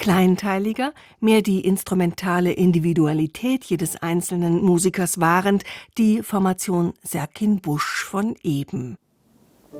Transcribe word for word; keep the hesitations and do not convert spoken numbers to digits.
Kleinteiliger, mehr die instrumentale Individualität jedes einzelnen Musikers wahrend, die Formation Serkin Busch von eben.